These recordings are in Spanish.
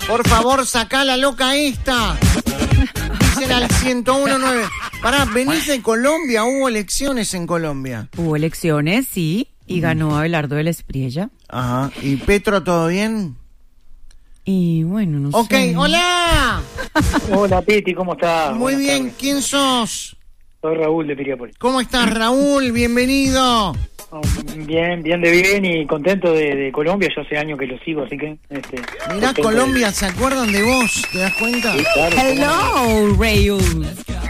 Por favor, sacá la loca esta. Dicen al 101.9. Pará, venís de Colombia, hubo elecciones en Colombia. Hubo elecciones, sí, y ganó Abelardo de la Espriella. Ajá, ¿y Petro todo bien? Y bueno, no sé. Ok, hola. Hola, Peti, ¿cómo estás? Muy Buenas bien, tardes. ¿quién sos? Soy Raúl de Piriápolis. ¿Cómo estás, Raúl? Bienvenido. Bien de bien y contento de Colombia. Yo hace años que lo sigo, así que... Mirá, Colombia, ¿se acuerdan de vos? ¿Te das cuenta? Sí, claro, Hello, Raúl.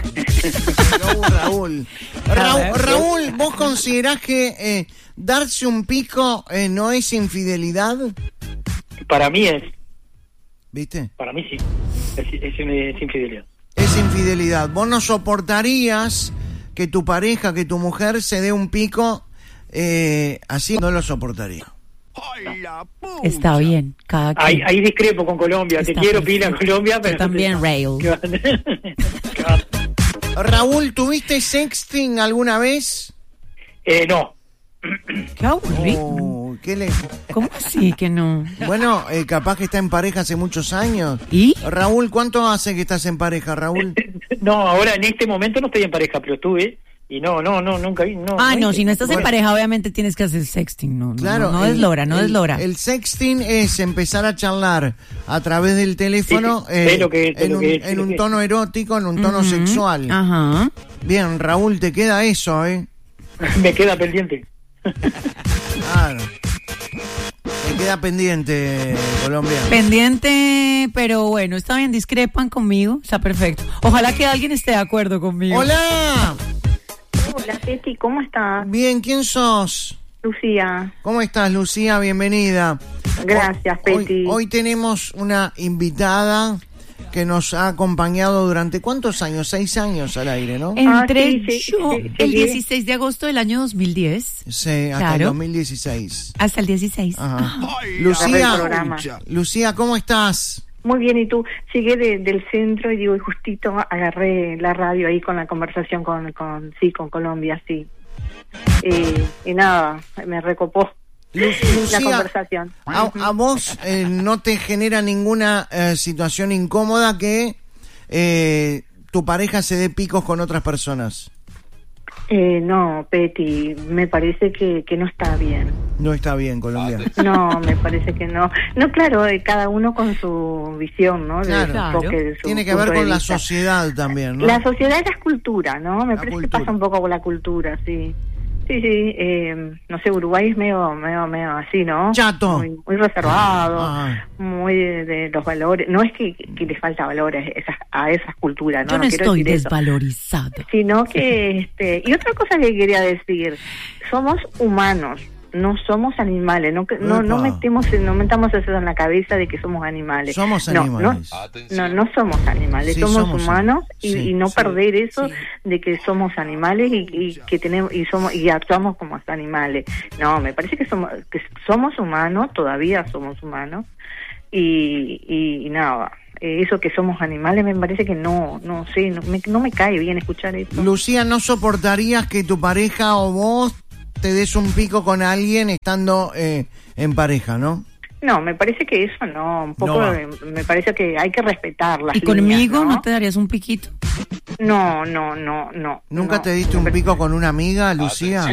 Raúl. Raúl, ¿vos considerás que darse un pico no es infidelidad? para mí es... ¿Viste? Para mí sí. Es infidelidad. Es infidelidad. ¿Vos no soportarías que tu pareja, que tu mujer se dé un pico así? No lo soportaría. Está bien, cada quien. Ahí discrepo con Colombia. Está Te quiero, perfecto. Pila, Colombia, pero... Yo también, Raúl. Raúl, ¿tuviste sexting alguna vez? No. Qué aburrido. Oh, ¿qué le... ¿Cómo así que no? Bueno, capaz que está en pareja hace muchos años. ¿Y? Raúl, ¿cuánto hace que estás en pareja, Raúl? No, ahora en este momento no estoy en pareja, pero estuve... Y no, nunca vi. No, si no estás en pareja, obviamente tienes que hacer sexting, no. Claro, No deslora, no deslora. El sexting es empezar a charlar a través del teléfono Sí, sé lo que- sé lo que es, sé en lo un que es. tono erótico, en un tono sexual. Ajá. Bien, Raúl, te queda eso, Me queda pendiente. Claro. Me queda pendiente, Colombia. Pendiente, pero bueno, está bien, discrepan conmigo, está perfecto. Ojalá que alguien esté de acuerdo conmigo. ¡Hola! Hola, Peti, ¿cómo estás? Bien, ¿quién sos? Lucía, ¿Cómo estás, Lucía? Bienvenida. gracias, Peti. Hoy tenemos una invitada que nos ha acompañado durante ¿cuántos años? 6 años al aire, ¿no? Entré sí, yo sí, el sí. 16 de agosto del año 2010. Sí, hasta el Claro. 2016. Hasta el 16. Ajá. Agarré el Lucía, programa. Lucía, ¿cómo estás? Muy bien, ¿y tú? Llegué del centro y digo, y justito agarré la radio ahí con la conversación con Colombia, sí. Y nada, me recopó la Lucía, conversación. a vos no te genera ninguna situación incómoda que tu pareja se dé picos con otras personas. No, Peti, me parece que no está bien. No está bien, Colombia. No, me parece que no. No, claro, cada uno con su visión, ¿no? Claro. De su enfoque, de su Tiene que ver punto de con la vista. sociedad también, ¿no? La sociedad y la cultura, ¿no? Me La parece cultura. que pasa un poco con la cultura, sí. Sí, no sé, Uruguay es medio así, ¿no? Chato. Muy reservado, Ah. muy de los valores. No es que les falta valores a esas culturas, ¿no? Yo no quiero estoy decir eso. desvalorizada. Sino que, y otra cosa que quería decir, somos humanos, no somos animales, no Epa. metamos eso en la cabeza de que somos animales. Somos No, animales. No somos animales, Sí, somos somos humanos sí, y no sí, perder eso sí. de que somos animales y que tenemos y actuamos como animales. No, me parece que somos humanos, todavía somos humanos y nada. Eso que somos animales me parece que no sé, no me cae bien escuchar eso. Lucía, ¿no soportarías que tu pareja o vos te des un pico con alguien estando en pareja, no? No, me parece que eso no, un poco, No va. me parece que hay que respetar las ¿Y conmigo líneas, no te darías un piquito? No. ¿Nunca te diste un pico con una amiga, Lucía?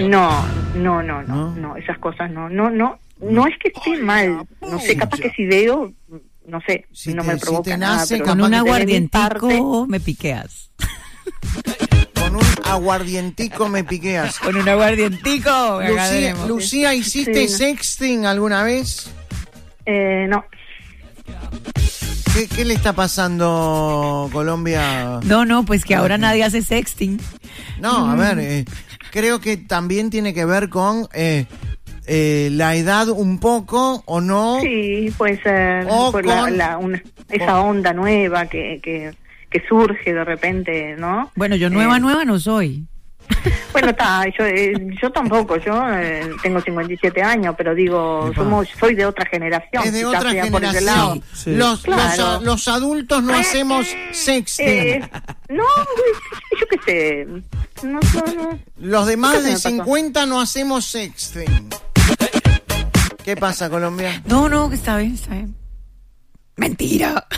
No, esas cosas no es que esté mal, no sé, capaz que si veo, no sé, Si no te- me si provoca te nada, nace, pero Con capaz un que de mi aguardientico me piqueas. Con un aguardientico me piqueas. Con un aguardientico me agarremos. Lucía, ¿hiciste Sí. sexting alguna vez? no. ¿Qué le está pasando, Colombia? No, pues que ahora nadie hace sexting. No, a ver, creo que también tiene que ver con la edad un poco, ¿o no? Sí, puede ser O por con- esa onda nueva que surge de repente, ¿no? Bueno, yo nueva no soy. Bueno, yo tampoco, yo tengo 57 años, pero digo, Epa. soy de otra generación. Es de quizás otra sea por ese lado. generación. Sí. Claro. Los adultos no hacemos sexting. No, yo qué sé. No. Los de ¿Qué más se de me pasó? 50 no hacemos sexting. ¿Qué pasa, Colombia? No, que está bien, está bien. Mentira.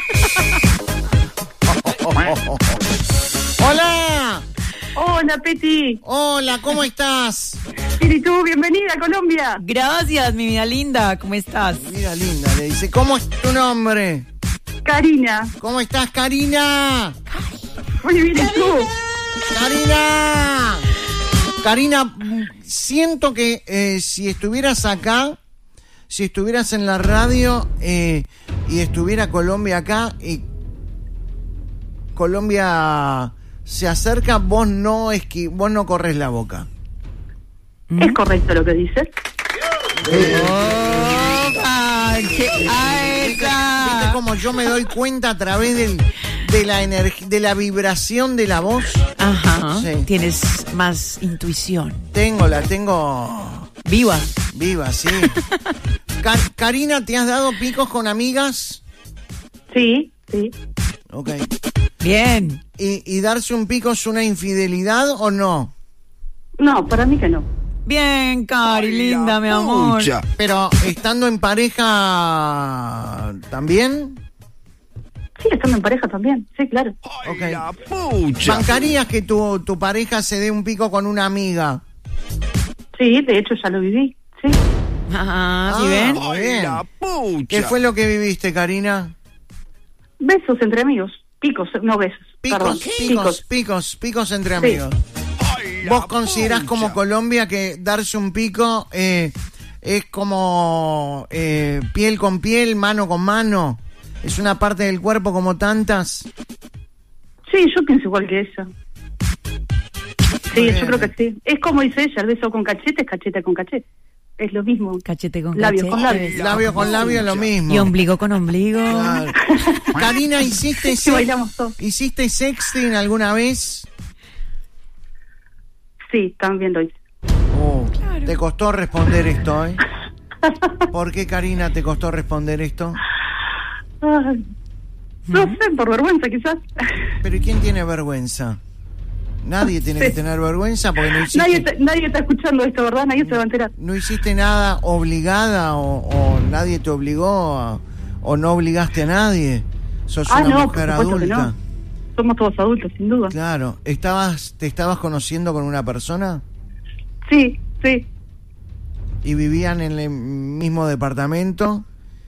Hola. Hola, Peti. Hola, ¿cómo estás? Y tú, bienvenida a Colombia. Gracias, mi vida linda. ¿Cómo estás? Mira, linda, le dice. ¿Cómo es tu nombre? Karina. ¿Cómo estás, Karina? Muy bien, ¿y tú? Karina. Karina, siento que si estuvieras acá, si estuvieras en la radio y estuviera Colombia acá y Colombia se acerca, vos no corres la boca. ¿Es correcto lo que dices? ¿Viste cómo yo me doy cuenta a través de la energía, de la vibración de la voz? Ajá. Sí. Tienes más intuición. La tengo Viva. viva, sí. Karina, ¿te has dado picos con amigas? Sí. Ok. Bien. ¿Y darse un pico es una infidelidad o no? No, para mí que no. Bien, Cari, linda, mi amor. Pero estando en pareja también. Sí, estando en pareja también. Sí, claro. Okay. ¿Bancarías que tu pareja se dé un pico con una amiga? Sí, de hecho ya lo viví. Sí. Ajá, ¿sí ven? Muy bien. ¿Qué fue lo que viviste, Karina? Besos entre amigos. Picos, no besos. Perdón. Picos entre amigos. ¿Vos considerás como Colombia que darse un pico es como piel con piel, mano con mano? ¿Es una parte del cuerpo como tantas? Sí, yo pienso igual que ella. Sí, Bien. yo creo que sí. Es como dice ella, el beso con cachete es cachete con cachete. Es lo mismo. Cachete con Labio cachete. con labio. Labio con labio es lo mismo. Y ombligo con ombligo. Claro. Karina, ¿hiciste Sí, bailamos todos. sexting alguna vez? Sí, también lo hice. Claro. Te costó responder esto, ¿eh? ¿Por qué, Karina, te costó responder esto? Ay, no sé, por vergüenza quizás. ¿Pero ¿y quién tiene vergüenza? Nadie tiene que tener vergüenza porque no hiciste, Nadie está escuchando esto, ¿verdad? Nadie se va a enterar. no hiciste nada obligada o nadie te obligó o no obligaste a nadie. Sos una no, mujer por supuesto que adulta. no. Somos todos adultos, sin duda. Claro. ¿Te estabas conociendo con una persona Sí. y vivían en el mismo departamento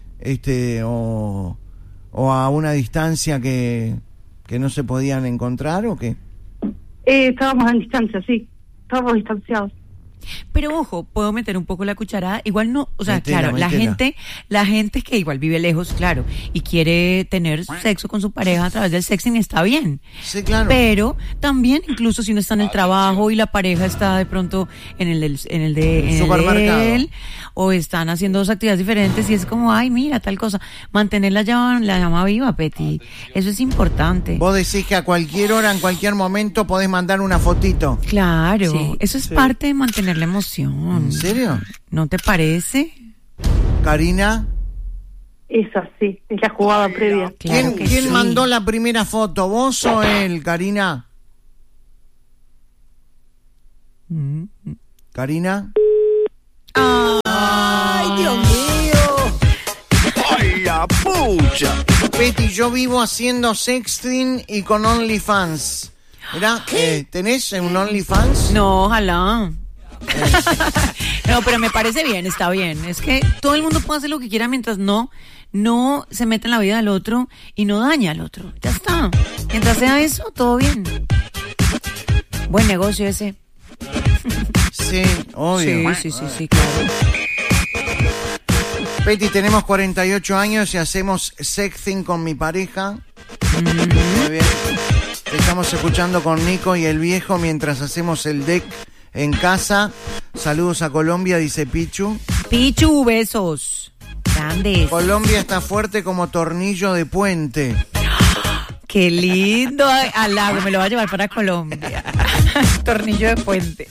o a una distancia que no se podían encontrar o qué? Estábamos en distancia, sí. Estábamos distanciados. Pero ojo, puedo meter un poco la cucharada. Igual no, o sea, Métela, claro, métela. la gente que igual vive lejos, claro, y quiere tener sexo con su pareja a través del sexting está bien. Sí, claro. Pero también, incluso si uno está en el trabajo y la pareja está de pronto en el de supermercado. él, o están haciendo dos actividades diferentes y es como, ay, mira, tal cosa. Mantener la llama viva, Peti. Eso es importante. Vos decís que a cualquier hora, en cualquier momento podés mandar una fotito. Claro, Sí, eso es parte de mantener la emoción. ¿En serio? ¿No te parece? Karina, Es así, es la jugada previa. Claro que ¿quién sí. mandó la primera foto? ¿Vos o él, Karina? Mm. ¿Karina? ¡Ay, Dios mío! ¡Ay, la pucha! Peti, yo vivo haciendo sexting y con OnlyFans. Mirá, ¿tenés un OnlyFans? No, ojalá. No, pero me parece bien, está bien. Es que todo el mundo puede hacer lo que quiera mientras no se meta en la vida del otro y no daña al otro. Ya está. Mientras sea eso, todo bien. Buen negocio ese. Sí, obvio. Sí, claro. Peti, tenemos 48 años y hacemos sexting con mi pareja. Muy bien. Estamos escuchando con Nico y el viejo mientras hacemos el deck en casa. Saludos a Colombia, dice Pichu. Pichu, besos. Grandes. Colombia está fuerte como tornillo de puente. Qué lindo. Al lago, me lo va a llevar para Colombia. Tornillo de puente.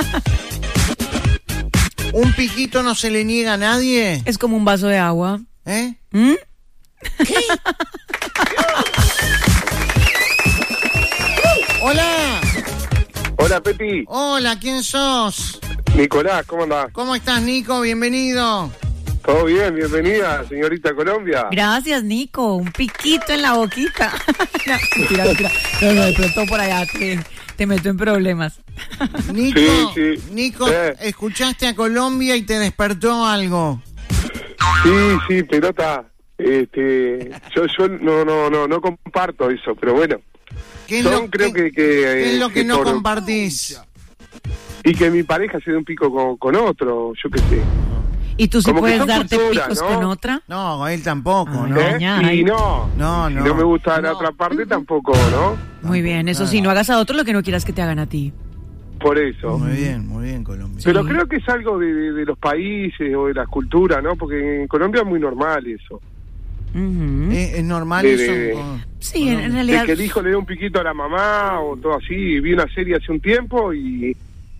¿Un piquito no se le niega a nadie? Es como un vaso de agua. ¿Eh? ¿Mm? Hola. Hola, Peti. Hola, ¿quién sos? Nicolás, ¿cómo andás? ¿Cómo estás, Nico? Bienvenido. Todo bien, bienvenida, señorita Colombia. Gracias, Nico. Un piquito en la boquita. No, mentira. No, de pronto por allá te meto en problemas. Nico, Sí. Nico, escuchaste a Colombia y te despertó algo. Sí, pelota. Yo no comparto eso, pero bueno. ¿Qué es Yo lo creo que ¿qué es lo que no por- compartís? Y que mi pareja se dé un pico con otro, yo qué sé. ¿Y tú sí Como que puedes son darte culturas, picos ¿no? con otra? No, él tampoco, Ah, ¿no? ¿eh? Ay. Y no. No. Si no me gusta la otra parte, tampoco, ¿no? Muy bien, eso sí, no hagas a otro lo que no quieras que te hagan a ti. Por eso. Muy bien, Colombia. Pero Sí. creo que es algo de los países o de las culturas, ¿no? Porque en Colombia es muy normal eso. Ujú. Es normal De- eso. de- Sí, en De realidad. que el hijo le dé un piquito a la mamá o todo así. Vi una serie hace un tiempo y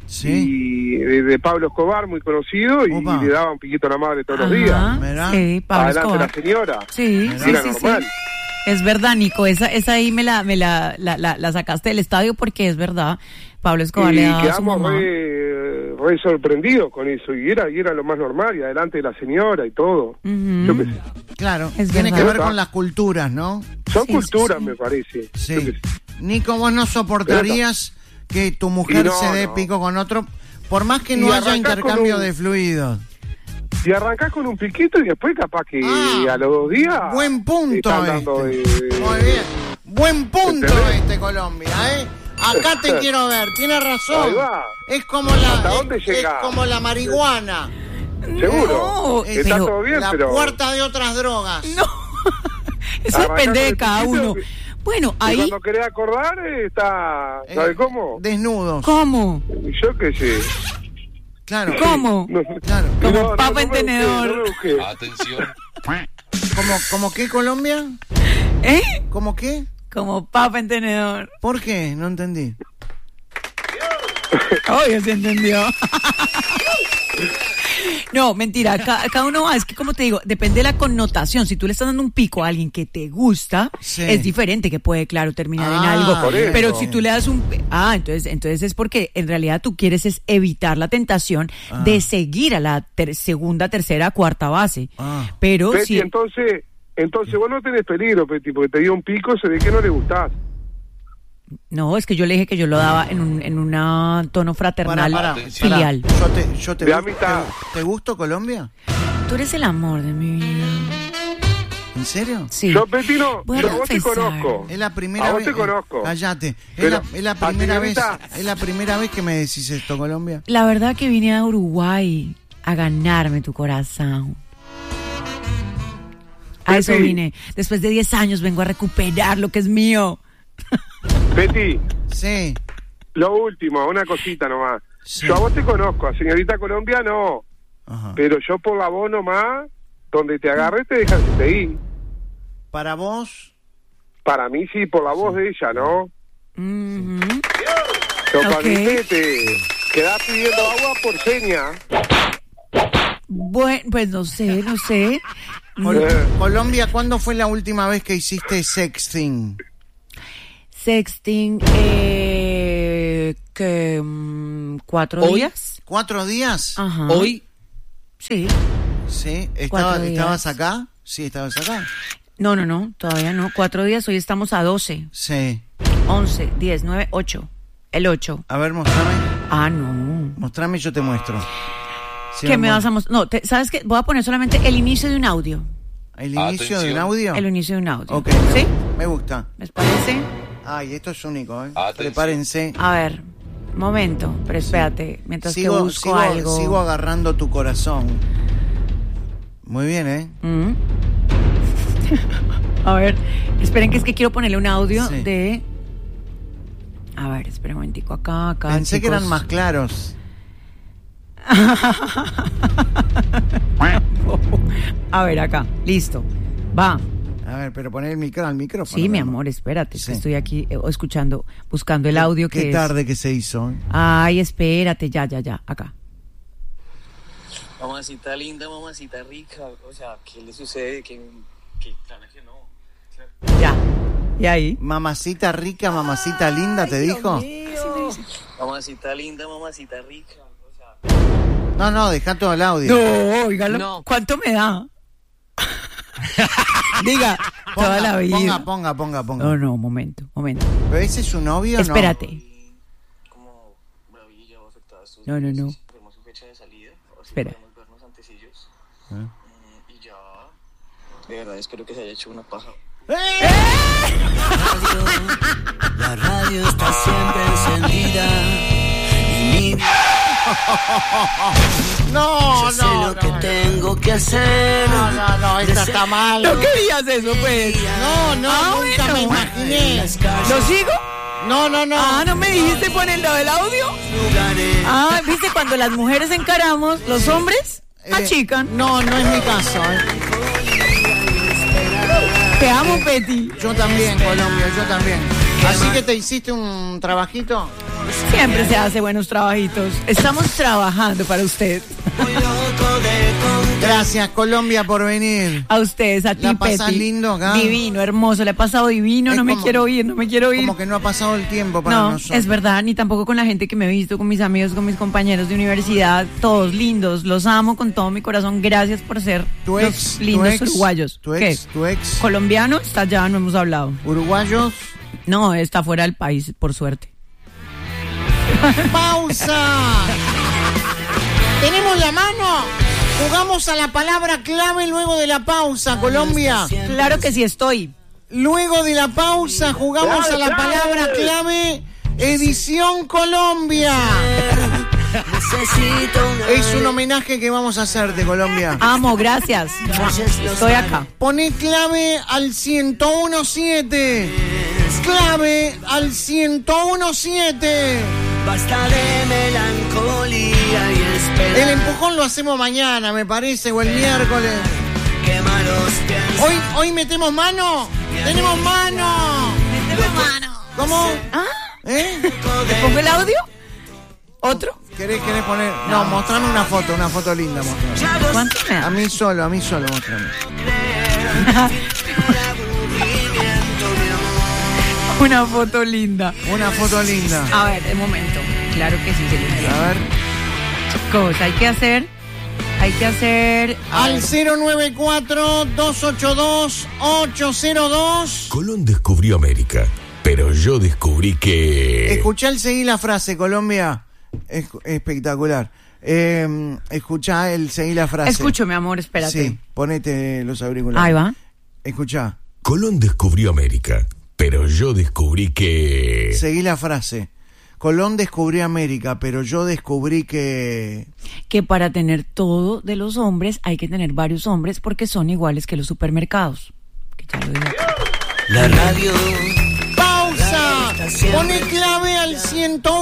de Pablo Escobar, muy conocido, y Opa. le daba un piquito a la madre todos los Ajá, días. ¿Verdad? sí, Pablo Adelante Escobar. la señora. Sí, Era sí, normal. sí. Es verdad, Nico, esa ahí me la sacaste del estadio porque es verdad. Pablo Escobar le Y daba a su quedamos mamá. re sorprendidos con eso. Y era lo más normal, y adelante de la señora y todo. Ujú. Yo qué sé. Claro, Es tiene verdad. que ver con las culturas, ¿no? Son Sí, culturas, sí, sí. me parece. Yo Sí. qué sé. Nico, vos no soportarías que tu mujer Y no, se dé no. pico con otro, por más que Y no haya arrancás intercambio con un- de fluidos. Y arrancás con un piquito y después capaz que Ah, a los 2 días... Buen punto están dando Muy bien. Buen punto ¿Entendés? Colombia, ¿eh? Acá te quiero ver, tienes razón. Ahí va. Es como la ¿Hasta dónde es llegás? como la marihuana, Seguro. No, Está pero- todo bien, la pero... puerta de otras drogas. No, eso Arrancás depende con de el cada piquito uno. que- Bueno, Y ahí, cuando querés acordar, está... ¿Sabe cómo? Desnudos. ¿cómo? Yo qué sé. Claro. ¿Cómo? No, Claro. Como papa me en tenedor. busqué, no me busqué. Atención. ¿Cómo qué, Colombia? ¿Eh? ¿Cómo qué? Como papa en tenedor. ¿Por qué? No entendí. Obvio se entendió. No, mentira, cada uno va, es que como te digo, depende de la connotación. Si tú le estás dando un pico a alguien que te gusta, Sí. es diferente, que puede, claro, terminar en Ah, algo. por eso. Pero si tú le das entonces es porque en realidad tú quieres es evitar la tentación de seguir a la segunda, tercera, cuarta base. Ah. Pero Peti, si entonces vos no tenés peligro, Peti, porque te dio un pico, se ve que no le gustás. no, es que yo le dije que yo lo daba en un tono fraternal Pará, filial. Yo te De gusto, amistad. ¿Te gusto Colombia? Tú eres el amor de mi vida. ¿En serio? Sí. Yo, Peti, no, Voy a yo a vos te confesar. conozco. Es la primera A vos vez. te conozco. Cállate. Pero, Es la primera vez. señorita- Es la primera vez que me decís esto, Colombia. La verdad que vine a Uruguay a ganarme tu corazón. A eso Peti. vine. Después de 10 años vengo a recuperar lo que es mío. Peti, Sí. lo último, una cosita nomás. Sí. Yo a vos te conozco, a señorita Colombia no. Ajá. Pero yo por la voz nomás, donde te agarre te dejan seguir. Para vos, Para mí sí, por la voz de ella, ¿no? Ujú. Yo para Ok. mí te quedás pidiendo agua por seña. Bueno, pues no sé. Colombia, ¿cuándo fue la última vez que hiciste sexting? Sexting, que 4 Hoy. días. ¿4 días? Ajá. Hoy, Sí. Sí. 4 días. ¿Estabas acá? Sí, estabas acá. No, todavía no. 4 días, hoy estamos a 12, Sí. 11, 10, 9, 8. El 8. A ver, mostrame. Ah, no. Mostrame y yo te muestro. Sí, ¿Qué me vamos. vas a mostrar? No, ¿sabes qué? Voy a poner solamente el inicio de un audio. ¿El inicio de un Atención. audio? El inicio de un audio. Ok. ¿Sí? Me gusta. ¿Les parece? Ay, esto es único, ¿eh? Atención. Prepárense. A ver, momento, pero espérate, mientras que busco algo. Sigo agarrando tu corazón. Muy bien, ¿eh? Mm. A ver, esperen que es que quiero ponerle un audio Sí. de... A ver, espera un momentico, acá, Pensé que chicos. eran más claros. A ver, acá, listo, va. A ver, pero poner el micro al micrófono. Sí, mi ¿no? amor, espérate, es que Sí. estoy aquí escuchando, buscando el audio que Qué es. tarde que se hizo. ¿eh? Ay, espérate, ya, acá. mamacita linda, mamacita rica. O sea, ¿qué le sucede? Que claro que no. Ya. ¿Y ahí? Mamacita rica, mamacita linda, ¿te dijo? Mamacita linda, mamacita rica. O sea, No, deja todo el audio. No, oígalo. No. ¿Cuánto me da? Diga, toda la vida. Ponga. No, momento. ¿Pero ese es su novio o no? Espérate. No. Espera. Y ya, de verdad, espero que se haya hecho una paja. La radio está siempre encendida. Y No, sé lo que tengo que hacer. No, esta está mal. ¿No querías eso, pues? No, nunca me imaginé. ¿Lo sigo? No. Ah, ¿no me dijiste ponerlo del audio? Ah, ¿viste? Cuando las mujeres encaramos, los hombres achican. No es mi caso. Te amo, Petty. Yo también, Colombia, yo también. Así que te hiciste un trabajito. Siempre se hace buenos trabajitos. Estamos trabajando para usted. Gracias, Colombia, por venir. A ustedes, a ti, ¿La pasás Petty. lindo acá? Divino, hermoso. Le he pasado divino. No me quiero ir. Como que no ha pasado el tiempo para nosotros. No, es verdad. Ni tampoco con la gente que me he visto, con mis amigos, con mis compañeros de universidad. Todos lindos. Los amo con todo mi corazón. Gracias por ser los lindos uruguayos. Tu ex. Colombiano está allá, no hemos hablado. ¿Uruguayos? No, está fuera del país, por suerte. ¡Pausa! ¿Tenemos la mano? Jugamos a la palabra clave luego de la pausa, Colombia. Claro que sí estoy. Luego de la pausa jugamos a la palabra clave Edición Colombia. Es un homenaje que vamos a hacerte, Colombia. Amo, gracias. Estoy acá. Poné clave al 1017. Clave al 1017. Basta de melancolía y esperanza. El empujón lo hacemos mañana, me parece, o el miércoles. Qué malos piensos. ¿Hoy metemos mano? ¡Tenemos mano! ¡Metemos mano! ¿Cómo? ¿Te pongo el audio? ¿Otro? ¿Querés poner? No, mostrame una foto linda. Mostrame. ¿Cuánto me da? A mí solo, mostrame. Una foto linda. Una foto linda. A ver, de momento. Claro que sí, se lo entiendo. A ver. Chicos, hay que hacer... Al 094-282-802. Colón descubrió América, pero yo descubrí que... Escuchá el seguí la frase, Colombia. Es espectacular. Escuchá el seguí la frase. Escucho, mi amor, espérate. Sí, ponete los auriculares. Ahí va. Escuchá. Colón descubrió América, pero yo descubrí que... Seguí la frase. Colón descubrió América, pero yo descubrí que para tener todo de los hombres hay que tener varios hombres porque son iguales que los supermercados. Que ya lo digo. La radio. ¡Pausa! Pone clave al 101.